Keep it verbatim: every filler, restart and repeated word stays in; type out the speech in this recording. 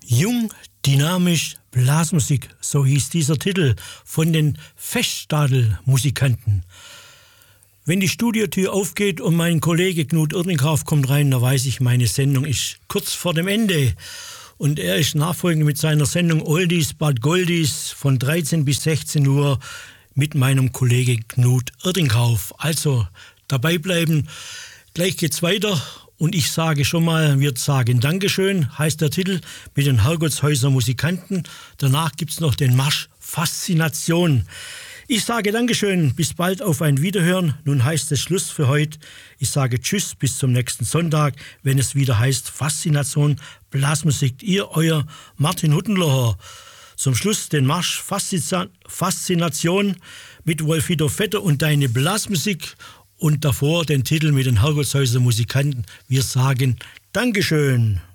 Jung, dynamisch, Blasmusik, so hieß dieser Titel von den Feststadel-Musikanten. Wenn die Studiotür aufgeht und mein Kollege Knut Irdinghauf kommt rein, dann weiß ich, meine Sendung ist kurz vor dem Ende. Und er ist nachfolgend mit seiner Sendung Oldies But Goldies von dreizehn bis sechzehn Uhr mit meinem Kollegen Knut Irdinghauf. Also dabei bleiben. Gleich geht's weiter. Und ich sage schon mal, wir sagen Dankeschön, heißt der Titel, mit den Herrgottshäuser Musikanten. Danach gibt's noch den Marsch Faszination. Ich sage Dankeschön, bis bald, auf ein Wiederhören. Nun heißt es Schluss für heute. Ich sage Tschüss, bis zum nächsten Sonntag, wenn es wieder heißt Faszination Blasmusik. Ihr, euer Martin Huttenloher. Zum Schluss den Marsch Faszination mit Wolfido Vetter und deine Blasmusik. Und davor den Titel mit den Herrgottshäuser Musikanten. Wir sagen Dankeschön.